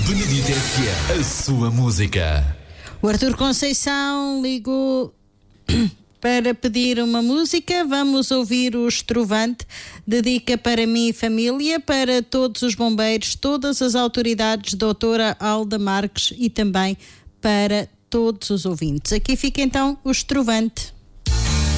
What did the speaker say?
Benedito FM, a sua música. O Arthur Conceição ligou para pedir uma música. Vamos ouvir o Estrovante. Dedica para mim e família, para todos os bombeiros, todas as autoridades, doutora Alda Marques, e também para todos os ouvintes. Aqui fica então o Estrovante.